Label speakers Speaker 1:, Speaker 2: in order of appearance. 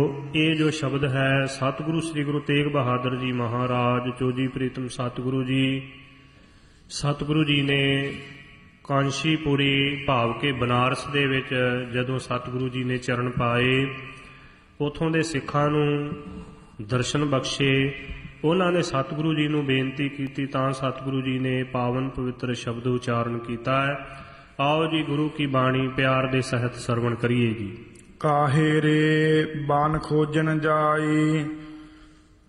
Speaker 1: ਇਹ ਜੋ ਸ਼ਬਦ ਹੈ ਸਤਿਗੁਰੂ ਸ੍ਰੀ ਗੁਰੂ ਤੇਗ ਬਹਾਦਰ ਜੀ ਮਹਾਰਾਜ ਚੋਜੀ ਪ੍ਰੀਤਮ ਸਤਿਗੁਰੂ ਜੀ ਨੇ ਕਾਂਸ਼ੀਪੁਰੀ ਭਾਵ ਕੇ ਬਨਾਰਸ ਦੇ ਵਿੱਚ ਜਦੋਂ ਸਤਿਗੁਰੂ ਜੀ ਨੇ ਚਰਨ ਪਾਏ, ਉਥੋਂ ਦੇ ਸਿੱਖਾਂ ਨੂੰ ਦਰਸ਼ਨ ਬਖਸ਼ੇ। ਉਹਨਾਂ ਨੇ ਸਤਿਗੁਰੂ ਜੀ ਨੂੰ ਬੇਨਤੀ ਕੀਤੀ ਤਾਂ ਸਤਿਗੁਰੂ ਜੀ ਨੇ ਪਾਵਨ ਪਵਿੱਤਰ ਸ਼ਬਦ ਉਚਾਰਨ ਕੀਤਾ ਹੈ। ਆਓ ਜੀ ਗੁਰੂ ਕੀ ਬਾਣੀ ਪਿਆਰ ਦੇ ਸਹਿਤ ਸਰਵਣ ਕਰੀਏ ਜੀ।
Speaker 2: ਕਾਹੇ ਰੇ ਬਾਨ ਖੋਜਣ ਜਾਈ,